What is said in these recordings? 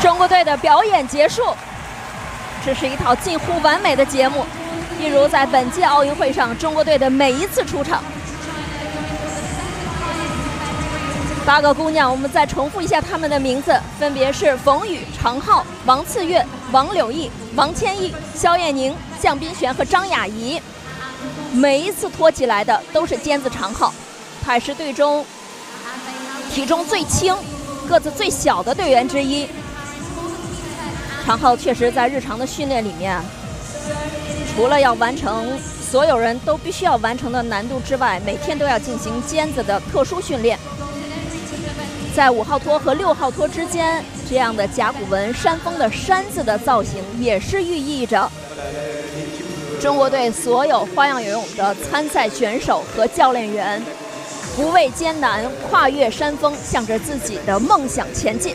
中国队的表演结束，这是一套近乎完美的节目，一如在本届奥运会上中国队的每一次出场。8个姑娘，我们再重复一下她们的名字，分别是冯宇、常浩、王次月、王柳毅、王千亿、肖艳宁、向彬璇和张雅怡。每一次托起来的都是尖子常浩，他也是队中体重最轻、个子最小的队员之一。常浩确实在日常的训练里面，除了要完成所有人都必须要完成的难度之外，每天都要进行尖子的特殊训练。在5号托和6号托之间，这样的甲骨文山峰的山字的造型，也是寓意着中国队所有花样游泳的参赛选手和教练员不畏艰难，跨越山峰，向着自己的梦想前进。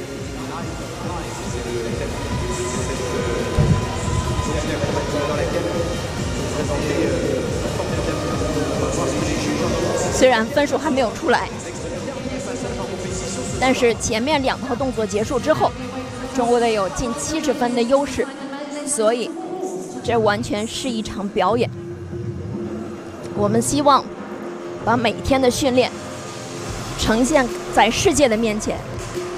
虽然分数还没有出来，但是前面2套动作结束之后，中国队有近70分的优势，所以这完全是一场表演。我们希望把每天的训练呈现在世界的面前。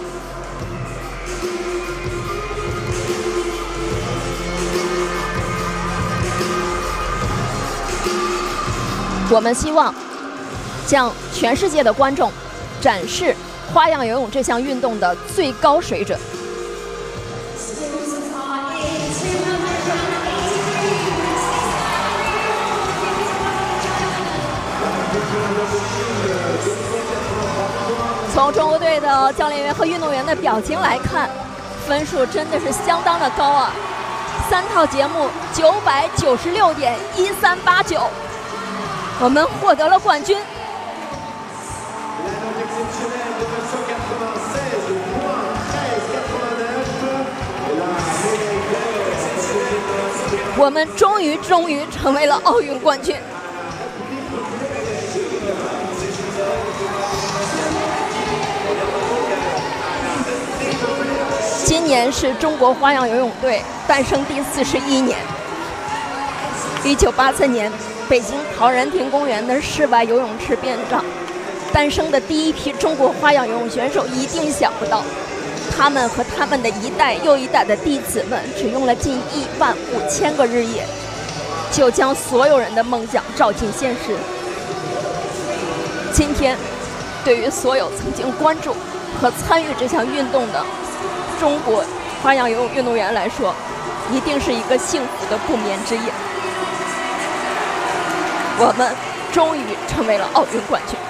我们希望向全世界的观众展示花样游泳这项运动的最高水准。从中国队的教练员和运动员的表情来看，分数真的是相当的高啊！3套节目996.1389，我们获得了冠军。我们终于成为了奥运冠军。今年是中国花样游泳队诞生第41年。1984年，北京陶然亭公园的室外游泳池边上诞生的第一批中国花样游泳选手，一定想不到，他们和他们的一代又一代的弟子们，只用了近15000个日夜，就将所有人的梦想照进现实。今天，对于所有曾经关注和参与这项运动的中国花样游泳运动员来说，一定是一个幸福的不眠之夜。我们终于成为了奥运冠军。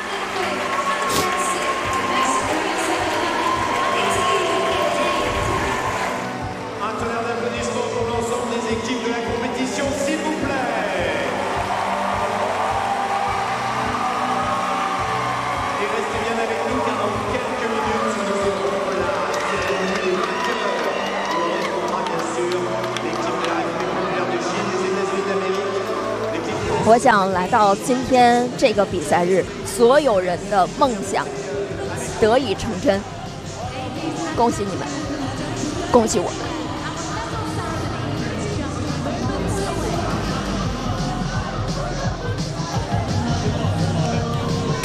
我想来到今天这个比赛日，所有人的梦想得以成真，恭喜你们，恭喜我们。